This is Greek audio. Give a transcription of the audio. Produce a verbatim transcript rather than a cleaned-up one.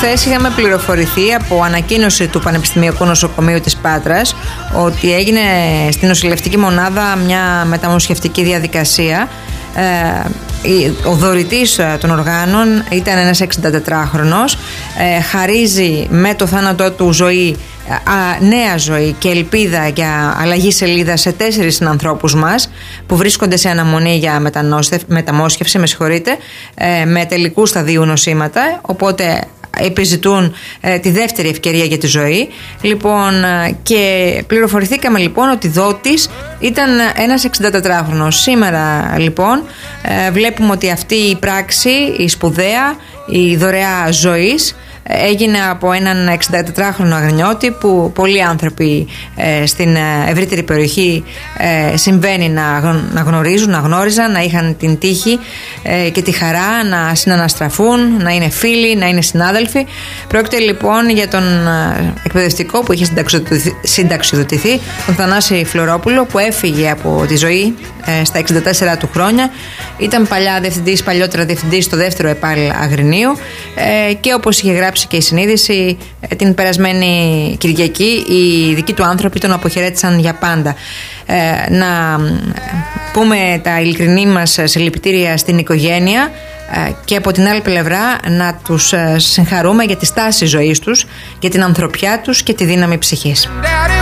χθες είχαμε πληροφορηθεί από ανακοίνωση του Πανεπιστημιακού Νοσοκομείου της Πάτρας ότι έγινε στην νοσηλευτική μονάδα μια μεταμοσχευτική διαδικασία. Ο δωρητής των οργάνων ήταν ένας εξηντατετράχρονος. Χαρίζει με το θάνατό του ζωή, νέα ζωή και ελπίδα για αλλαγή σελίδα σε τέσσερις συνανθρώπους μας που βρίσκονται σε αναμονή για μεταμόσχευση, με συγχωρείτε, με τελικού σταδίου νοσήματα, οπότε επιζητούν ε, τη δεύτερη ευκαιρία για τη ζωή. Λοιπόν, και πληροφορηθήκαμε λοιπόν ότι δότης ήταν ένας εξηντατετράχρονος. Σήμερα λοιπόν ε, βλέπουμε ότι αυτή η πράξη, η σπουδαία, η δωρεά ζωής, έγινε από έναν εξηντατετράχρονο αγρινιώτη που πολλοί άνθρωποι ε, στην ευρύτερη περιοχή ε, συμβαίνει να, να γνωρίζουν, να γνώριζαν, να είχαν την τύχη ε, και τη χαρά να συναναστραφούν, να είναι φίλοι, να είναι συνάδελφοι. Πρόκειται λοιπόν για τον εκπαιδευτικό που είχε συνταξιοδοτηθεί, τον Θανάση Φλωρόπουλο, που έφυγε από τη ζωή ε, στα εξήντα τέσσερα του χρόνια. Ήταν παλιά διευθυντής, παλιότερα διευθυντής στο δεύτερο ΕΠΑΛ Αγρινίου ε, και όπως είχε γράψει και η συνείδηση, την περασμένη Κυριακή οι δικοί του άνθρωποι τον αποχαιρέτησαν για πάντα. Ε, να πούμε τα ειλικρινή μας συλληπιτήρια στην οικογένεια ε, και από την άλλη πλευρά να τους συγχαρούμε για τη στάση ζωής τους, για την ανθρωπιά τους και τη δύναμη ψυχής.